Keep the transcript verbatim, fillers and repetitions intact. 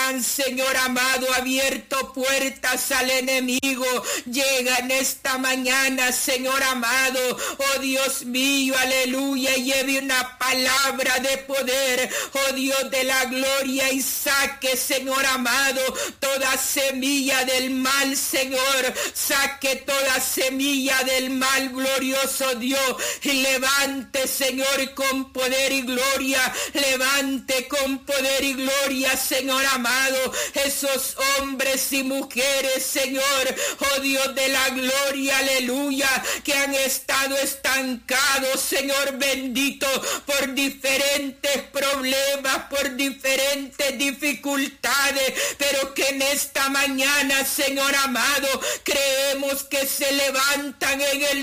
han, Señor amado, abierto puertas al enemigo. Llega en esta mañana, Señor amado, oh Dios mío, aleluya, y lleve una palabra de poder, oh Dios de la gloria, y saque, Señor amado, toda semilla del mal, Señor, saque toda semilla del mal, glorioso Dios, y levante, Señor, con poder y gloria, levante con poder y gloria, Señor amado, esos hombres y mujeres, Señor, oh Dios de la gloria, aleluya, que han estado estancados, Señor bendito, por diferentes problemas, por diferentes dificultades, pero que en esta mañana, Señor amado, creemos que se levantan en el